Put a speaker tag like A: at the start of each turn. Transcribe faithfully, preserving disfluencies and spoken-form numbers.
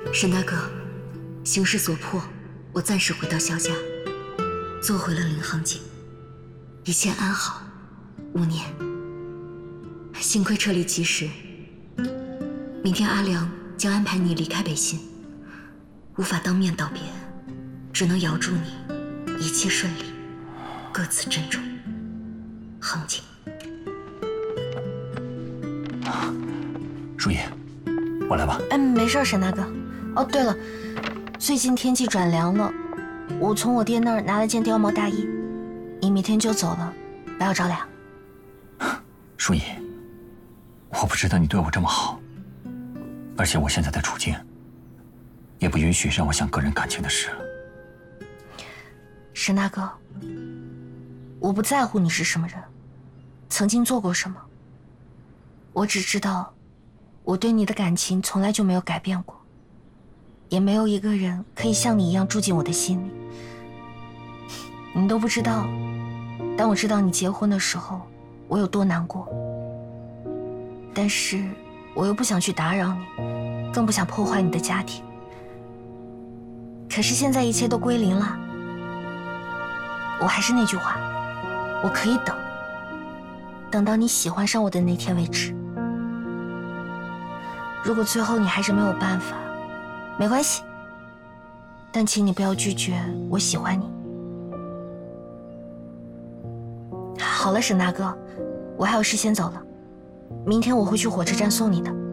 A: 沈大哥，形势所迫，我暂时回到萧家，做回了领航警，一切安好，勿念。幸亏撤离及时，明天阿良将安排你离开北信，无法当面道别，只能遥祝你一切顺利，各自珍重。恒景。
B: 舒野，我来吧。
C: 哎，没事，沈大哥。哦，对了，最近天气转凉了，我从我爹那儿拿了件貂毛大衣，你明天就走了，不要着凉。
B: 舒野，我不值得你对我这么好，而且我现在的处境也不允许让我想个人感情的事。
C: 沈大哥，我不在乎你是什么人，曾经做过什么，我只知道我对你的感情从来就没有改变过，也没有一个人可以像你一样住进我的心里。你都不知道，当我知道你结婚的时候，我有多难过。但是我又不想去打扰你，更不想破坏你的家庭。可是现在一切都归零了，我还是那句话，我可以等，等到你喜欢上我的那天为止。如果最后你还是没有办法，没关系，但请你不要拒绝我喜欢你。好了，沈大哥，我还有事先走了，明天我会去火车站送你的。